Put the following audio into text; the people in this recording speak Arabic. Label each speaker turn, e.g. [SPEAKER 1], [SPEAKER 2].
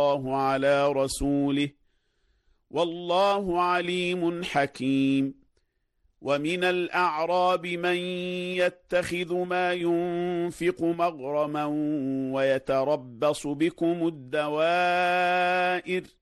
[SPEAKER 1] الله على رسوله والله عليم حكيم. ومن الأعراب من يتخذ ما ينفق مغرما ويتربص بكم الدوائر